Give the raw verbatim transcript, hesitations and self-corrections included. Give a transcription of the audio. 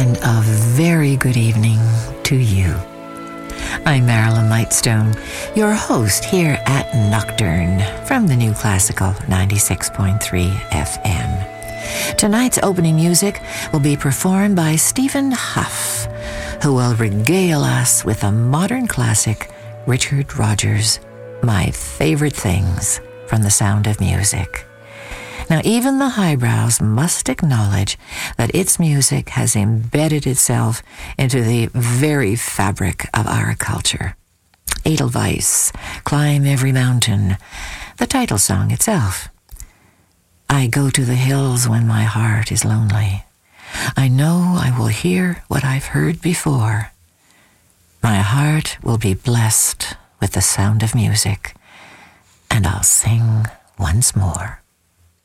and a very good evening to you. I'm Marilyn Lightstone, your host here at Nocturne from the New Classical ninety-six point three F M. Tonight's opening music will be performed by Stephen Huff, who will regale us with a modern classic, Richard Rodgers' My Favorite Things from The Sound of Music. Now, even the highbrows must acknowledge that its music has embedded itself into the very fabric of our culture. Edelweiss, Climb Every Mountain, the title song itself. I go to the hills when my heart is lonely. I know I will hear what I've heard before. My heart will be blessed with the sound of music, and I'll sing once more.